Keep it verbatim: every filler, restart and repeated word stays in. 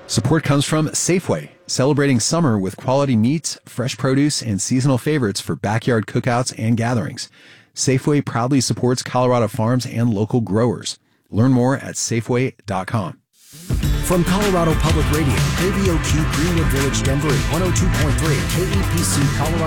Support comes from Safeway, celebrating summer with quality meats, fresh produce, and seasonal favorites for backyard cookouts and gatherings. Safeway proudly supports Colorado farms and local growers. Learn more at Safeway dot com. From Colorado Public Radio, K B O Q Greenwood Village, Denver, and one oh two point three K E P C Colorado.